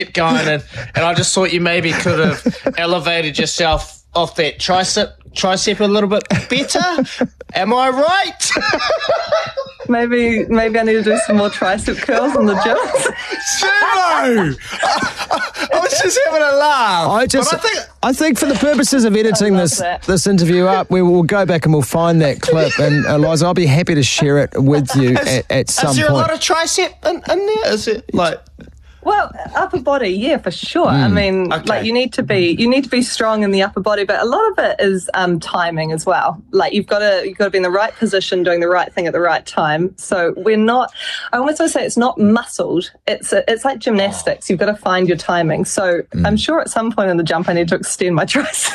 going, and I just thought you maybe could have elevated yourself off that tricep a little bit better. Am I right? Maybe I need to do some more tricep curls in the gym. Sumo! I was just having a laugh. I think for the purposes of editing this interview up, we will go back and we'll find that clip. And Eliza, I'll be happy to share it with you at some point. Is there a lot of tricep in there? Is it like... Well, upper body, yeah, for sure. I mean, like you need to be strong in the upper body, but a lot of it is timing as well. Like you've got to be in the right position, doing the right thing at the right time. So we're not. I almost want to say it's not muscled. It's like gymnastics. You've got to find your timing. So I'm sure at some point in the jump I need to extend my triceps.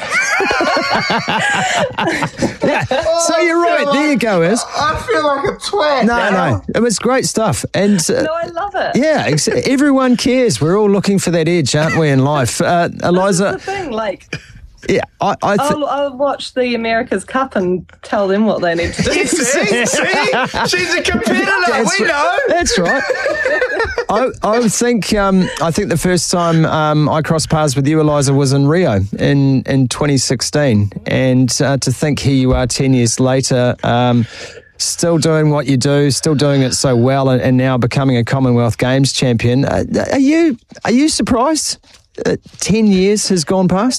Yeah. So you're right. There you go, Iz. I feel like a twat. No, it was great stuff. And no, I love it. Yeah, everyone cares. We're all looking for that edge, aren't we, in life? Eliza, that's the thing. Like, yeah, I'll watch the America's Cup and tell them what they need to do. See, she's a competitor. We know. That's right. I think the first time I crossed paths with you, Eliza, was in Rio in 2016, and to think here you are 10 years later. Still doing what you do, still doing it so well, and now becoming a Commonwealth Games champion. Are you surprised 10 years has gone past?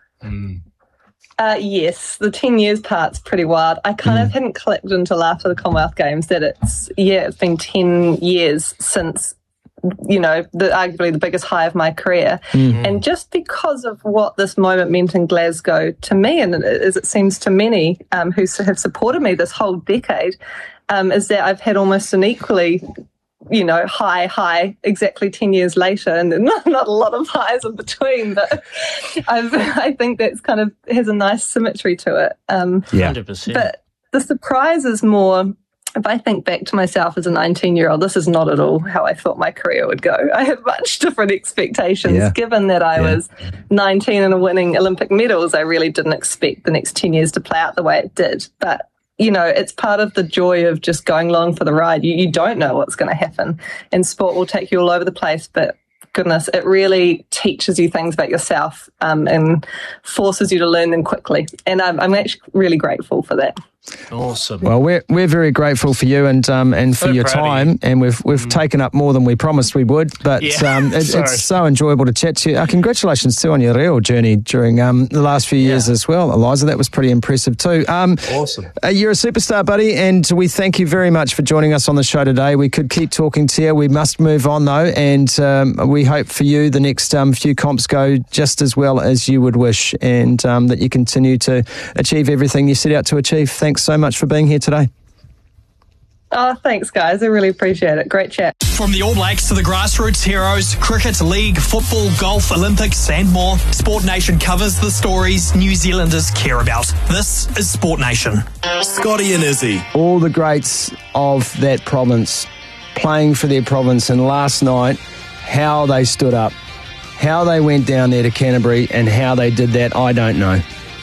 Yes, the 10 years part's pretty wild. I kind of hadn't clicked until after the Commonwealth Games that it's been 10 years since, arguably the biggest high of my career. And just because of what this moment meant in Glasgow to me, and as it seems to many who have supported me this whole decade, is that I've had almost an equally, high exactly 10 years later, and not a lot of highs in between, but I think that's kind of has a nice symmetry to it. 100%. But the surprise is more... If I think back to myself as a 19-year-old, this is not at all how I thought my career would go. I had much different expectations. Given that I was 19 and winning Olympic medals, I really didn't expect the next 10 years to play out the way it did. But, it's part of the joy of just going along for the ride. You don't know what's going to happen. And sport will take you all over the place, but goodness, it really teaches you things about yourself and forces you to learn them quickly. And I'm actually really grateful for that. Awesome. Well, we're very grateful for you and for your time, and we've taken up more than we promised we would. But it's so enjoyable to chat to you. Congratulations too on your Rio journey during the last few years as well, Eliza. That was pretty impressive too. Awesome. You're a superstar, buddy, and we thank you very much for joining us on the show today. We could keep talking to you. We must move on though, and we hope for you the next few comps go just as well as you would wish, and that you continue to achieve everything you set out to achieve. Thanks so much for being here today. Oh, thanks, guys. I really appreciate it. Great chat. From the All Blacks to the grassroots heroes, cricket, league, football, golf, Olympics and more, Sport Nation covers the stories New Zealanders care about. This is Sport Nation. Scotty and Izzy. All the greats of that province playing for their province, and last night, how they stood up, how they went down there to Canterbury, and how they did that, I don't know.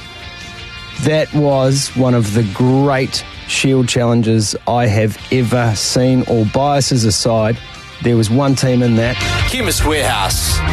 That was one of the great Shield challenges I have ever seen. All biases aside, there was one team in that. Chemist Warehouse.